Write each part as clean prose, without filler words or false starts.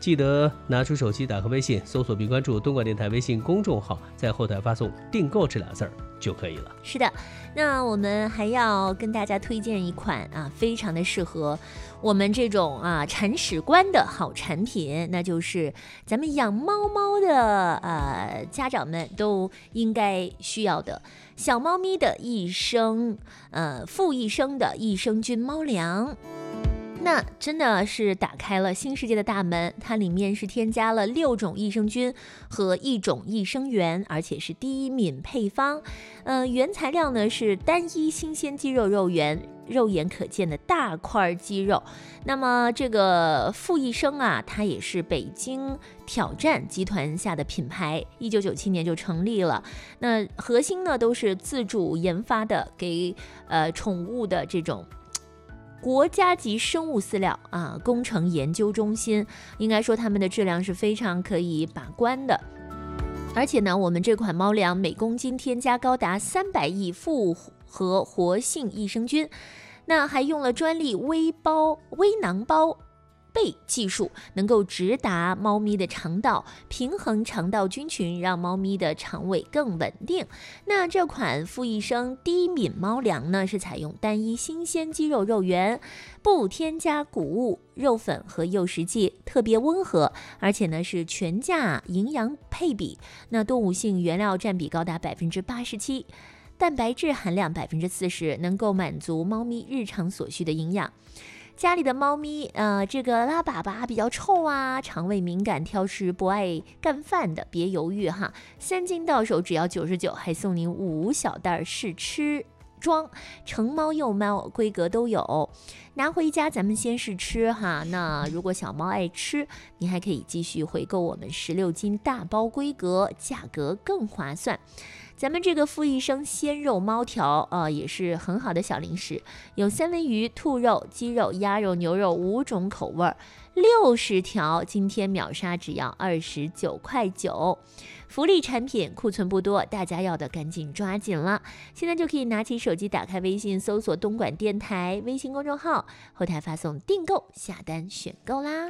记得拿出手机打开微信，搜索并关注东莞电台微信公众号，在后台发送订购这俩字儿就可以了。 是的，那我们还要跟大家推荐一款非常的适合我们这种铲屎官的好产品，那就是咱们养猫猫的家长们都应该需要的小猫咪的益生富益生的益生菌猫粮。那真的是打开了新世界的大门，它里面是添加了6种益生菌和1种益生元，而且是低敏配方。原材料呢是单一新鲜鸡肉肉源，肉眼可见的大块鸡肉。那么这个富益生它也是北京挑战集团下的品牌，1997年就成立了。那核心呢都是自主研发的，给宠物的这种国家级生物饲料工程研究中心，应该说他们的质量是非常可以把关的。而且呢，我们这款猫粮每公斤添加高达300亿复合活性益生菌，那还用了专利微囊包倍技术，能够直达猫咪的肠道，平衡肠道菌群，让猫咪的肠胃更稳定。那这款富益生低敏猫粮呢，是采用单一新鲜鸡肉肉源，不添加谷物、肉粉和诱食剂，特别温和，而且呢是全价营养配比，那动物性原料占比高达87%，蛋白质含量40%，能够满足猫咪日常所需的营养。家里的猫咪这个拉粑粑比较臭肠胃敏感、挑食、不爱干饭的，别犹豫3斤到手只要99，还送您5小袋试吃装，成猫幼猫规格都有，拿回家咱们先试吃那如果小猫爱吃，你还可以继续回购我们16斤大包规格，价格更划算。咱们这个富益生鲜肉猫条也是很好的小零食，有三文鱼、兔肉、鸡肉、鸭肉、牛肉5种口味，60条，今天秒杀只要29.9块。福利产品库存不多，大家要的赶紧抓紧了。现在就可以拿起手机，打开微信，搜索东莞电台微信公众号，后台发送订购，下单选购啦。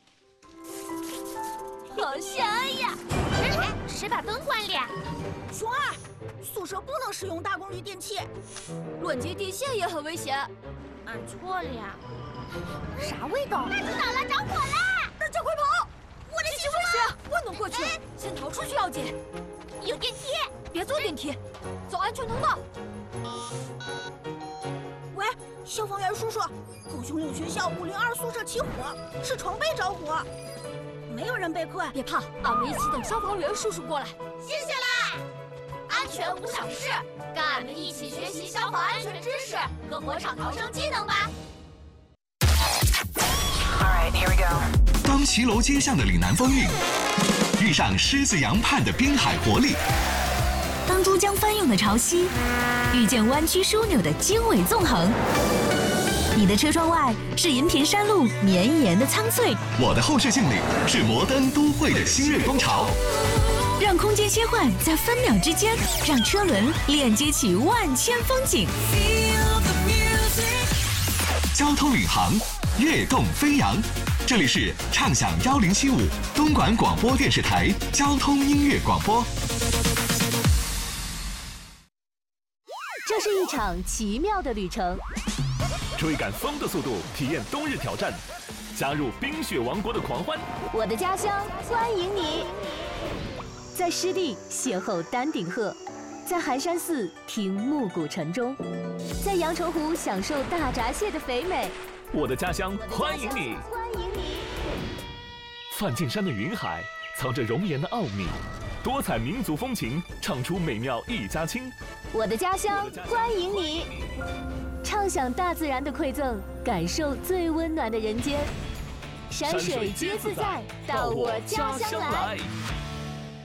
好香呀！谁把灯关了？ 熊二，宿舍不能使用大功率电器， 乱接电线也很危险。俺错了呀。 啥味道？ 大知道了，着火了！ 大家快跑！我的媳妇不能过去，先逃出去要紧。 有电梯， 别坐电梯，走安全通道。喂，消防员叔叔，狗熊岭学校502宿舍起火，是床被着火，没有人被困。 别怕，俺们一起等消防员叔叔过来。 谢谢啦！安全无小事，跟俺们一起学习消防安全知识和火场逃生技能吧。 Alright, here we go. 当骑楼街巷的岭南风韵遇上狮子洋畔的滨海活力， 当珠江翻涌的潮汐遇见弯曲枢纽的经纬纵横，你的车窗外是银屏山路绵延的苍翠， 我的后视镜里是摩登都会的新锐风潮。 让空间切换在分秒之间，让车轮链接起万千风景。 交通领航，跃动飞扬。这里是畅享1075东莞广播电视台交通音乐广播。 这是一场奇妙的旅程， 追赶风的速度，体验冬日挑战，加入冰雪王国的狂欢。 我的家乡欢迎你，在湿地邂逅丹顶鹤，在寒山寺听暮鼓晨钟，在阳澄湖享受大闸蟹的肥美。 我的家乡欢迎你， 欢迎你。 梵净山的云海藏着容颜的奥秘，多彩民族风情唱出美妙一家亲。 我的家乡欢迎你，畅享大自然的馈赠，感受最温暖的人间。山水皆自在，到我家乡来。